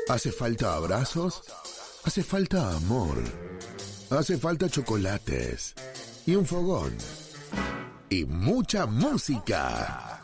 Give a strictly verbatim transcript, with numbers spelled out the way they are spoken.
¿Hace falta abrazos? Hace falta amor. Hace falta chocolates. Y un fogón. Y mucha música.